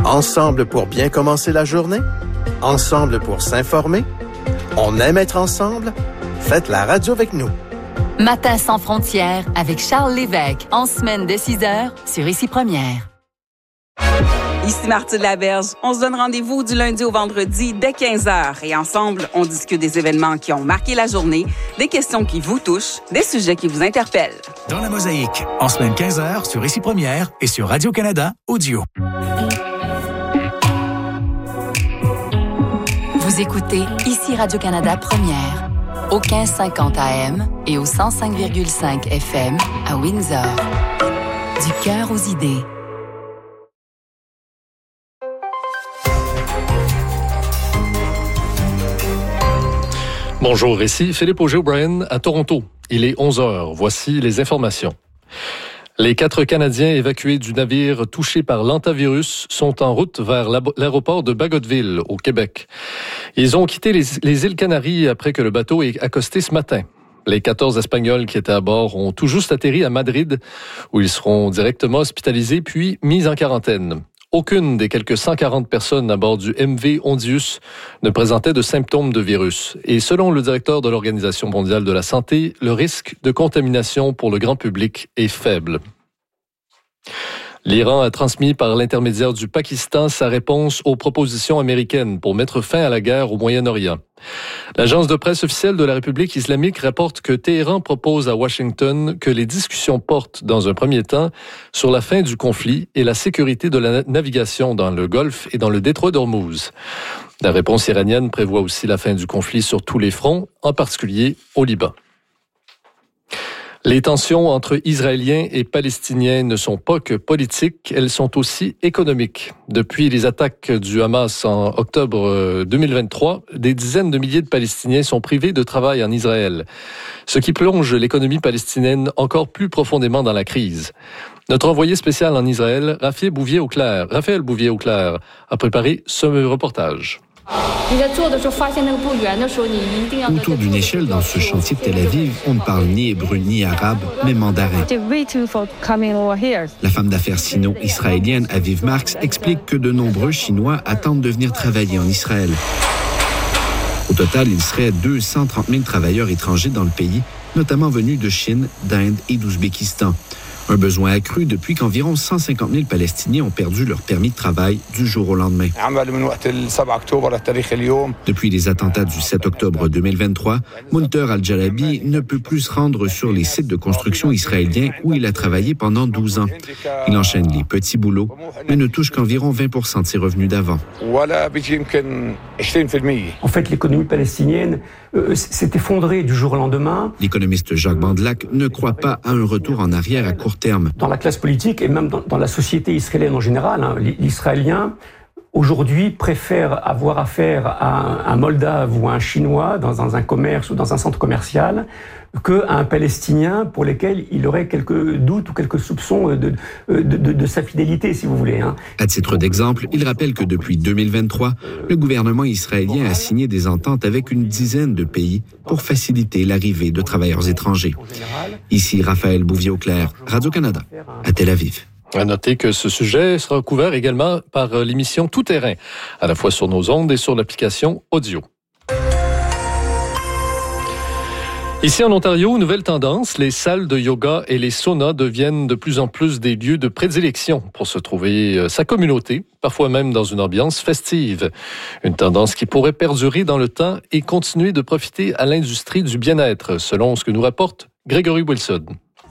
Ensemble pour bien commencer la journée? Ensemble pour s'informer? On aime être ensemble? Faites la radio avec nous. Matin sans frontières avec Charles Lévesque, en semaine dès 6h sur Ici Première. Ici Marthe Laberge. On se donne rendez-vous du lundi au vendredi dès 15h. Et ensemble, on discute des événements qui ont marqué la journée, des questions qui vous touchent, des sujets qui vous interpellent. Dans la mosaïque, en semaine 15h sur Ici Première et sur Radio-Canada Audio. Vous écoutez Ici Radio-Canada Première, au 1550 AM et au 105,5 FM à Windsor. Du cœur aux idées. Bonjour, ici Philippe Auger-O'Brien à Toronto. Il est 11h. Voici les informations. Les 4 Canadiens évacués du navire touché par l'hantavirus sont en route vers l'aéroport de Bagotville, au Québec. Ils ont quitté les îles Canaries après que le bateau ait accosté ce matin. Les 14 Espagnols qui étaient à bord ont tout juste atterri à Madrid, où ils seront directement hospitalisés puis mis en quarantaine. Aucune des quelques 140 personnes à bord du MV Ondius ne présentait de symptômes de virus. Et selon le directeur de l'Organisation mondiale de la santé, le risque de contamination pour le grand public est faible. L'Iran a transmis par l'intermédiaire du Pakistan sa réponse aux propositions américaines pour mettre fin à la guerre au Moyen-Orient. L'agence de presse officielle de la République islamique rapporte que Téhéran propose à Washington que les discussions portent, dans un premier temps, sur la fin du conflit et la sécurité de la navigation dans le Golfe et dans le détroit d'Ormuz. La réponse iranienne prévoit aussi la fin du conflit sur tous les fronts, en particulier au Liban. Les tensions entre Israéliens et Palestiniens ne sont pas que politiques, elles sont aussi économiques. Depuis les attaques du Hamas en octobre 2023, des dizaines de milliers de Palestiniens sont privés de travail en Israël, ce qui plonge l'économie palestinienne encore plus profondément dans la crise. Notre envoyé spécial en Israël, Raphaël Bouvier-Auclair, a préparé ce reportage. Autour d'une échelle dans ce chantier de Tel Aviv, on ne parle ni hébreu ni arabe, mais mandarin. La femme d'affaires sino-israélienne Aviv Marx explique que de nombreux Chinois attendent de venir travailler en Israël. Au total, il serait 230 000 travailleurs étrangers dans le pays, notamment venus de Chine, d'Inde et d'Ouzbékistan. Un besoin accru depuis qu'environ 150 000 Palestiniens ont perdu leur permis de travail du jour au lendemain. Depuis les attentats du 7 octobre 2023, Munter Al-Jalabi ne peut plus se rendre sur les sites de construction israéliens où il a travaillé pendant 12 ans. Il enchaîne les petits boulots, mais ne touche qu'environ 20% de ses revenus d'avant. En fait, l'économie palestinienne s'est effondrée du jour au lendemain. L'économiste Jacques Bandelac ne croit pas à un retour en arrière à court terme. Dans la classe politique et même dans la société israélienne en général, l'Israélien aujourd'hui préfère avoir affaire à un Moldave ou à un Chinois dans un commerce ou dans un centre commercial qu'à un Palestinien pour lequel il aurait quelques doutes ou quelques soupçons de sa fidélité, si vous voulez. À titre d'exemple, il rappelle que depuis 2023, le gouvernement israélien a signé des ententes avec une dizaine de pays pour faciliter l'arrivée de travailleurs étrangers. Ici, Raphaël Bouvier-Auclair, Radio-Canada, à Tel Aviv. À noter que ce sujet sera couvert également par l'émission Tout Terrain, à la fois sur nos ondes et sur l'application audio. Ici en Ontario, nouvelle tendance, les salles de yoga et les saunas deviennent de plus en plus des lieux de prédilection pour se trouver sa communauté, parfois même dans une ambiance festive. Une tendance qui pourrait perdurer dans le temps et continuer de profiter à l'industrie du bien-être, selon ce que nous rapporte Grégory Wilson.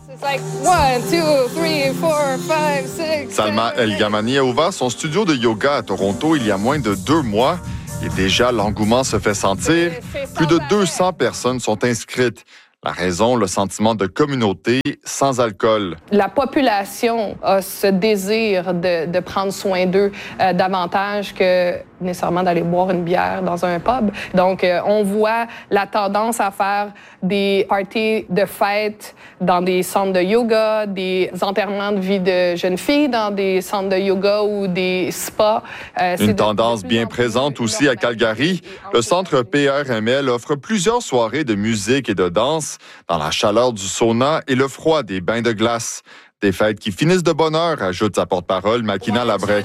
Salma El-Gamani a ouvert son studio de yoga à Toronto il y a moins de 2 mois. Et déjà, l'engouement se fait sentir. Plus de 200 personnes sont inscrites. La raison, le sentiment de communauté sans alcool. La population a ce désir de prendre soin d'eux davantage que nécessairement d'aller boire une bière dans un pub. Donc, on voit la tendance à faire des parties de fête dans des centres de yoga, des enterrements de vie de jeunes filles dans des centres de yoga ou des spas. Une tendance bien présente aussi à Calgary. Le centre PRML offre plusieurs soirées de musique et de danse dans la chaleur du sauna et le froid des bains de glace. Des fêtes qui finissent de bonne heure, ajoute sa porte-parole, Makina Labrec.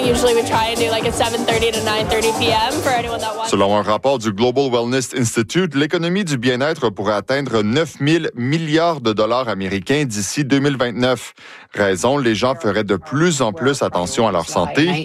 Selon un rapport du Global Wellness Institute, l'économie du bien-être pourrait atteindre 9 000 milliards de dollars américains d'ici 2029. Raison, les gens feraient de plus en plus attention à leur santé.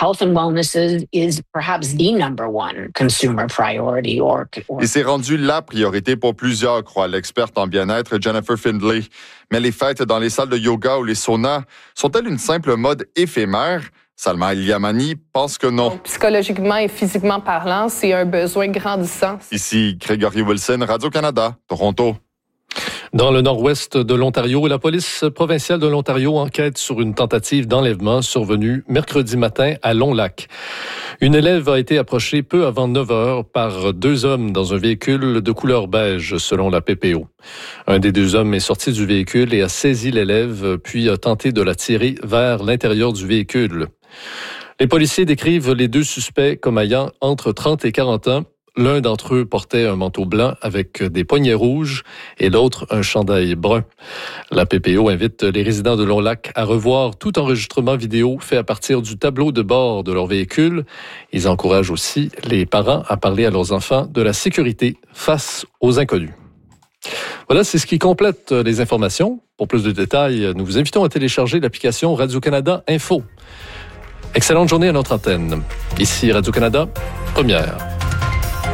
Et c'est rendu la priorité pour plusieurs, croit l'experte en bien-être Jennifer Findlay. Mais les fêtes dans les salles de yoga ou les saunas sont-elles une simple mode éphémère? Salma El-Yamani pense que non. Donc, psychologiquement et physiquement parlant, c'est un besoin grandissant. Ici, Gregory Wilson, Radio-Canada, Toronto. Dans le nord-ouest de l'Ontario, la police provinciale de l'Ontario enquête sur une tentative d'enlèvement survenue mercredi matin à Long-Lac. Une élève a été approchée peu avant 9 heures par 2 hommes dans un véhicule de couleur beige, selon la PPO. Un des 2 hommes est sorti du véhicule et a saisi l'élève, puis a tenté de la tirer vers l'intérieur du véhicule. Les policiers décrivent les 2 suspects comme ayant entre 30 et 40 ans. L'un d'entre eux portait un manteau blanc avec des poignets rouges et l'autre un chandail brun. La PPO invite les résidents de Long-Lac à revoir tout enregistrement vidéo fait à partir du tableau de bord de leur véhicule. Ils encouragent aussi les parents à parler à leurs enfants de la sécurité face aux inconnus. Voilà, c'est ce qui complète les informations. Pour plus de détails, nous vous invitons à télécharger l'application Radio-Canada Info. Excellente journée à notre antenne. Ici Radio-Canada, première.